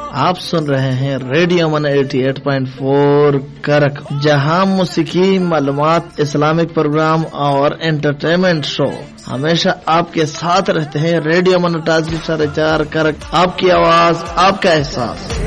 आप सुन रहे हैं रेडियो मन 88.4 करक, जहां मौसीकी, मालूमात, इस्लामिक प्रोग्राम और एंटरटेनमेंट शो हमेशा आपके साथ रहते हैं। रेडियो मन 88.4 करक, आपकी आवाज, आपका एहसास।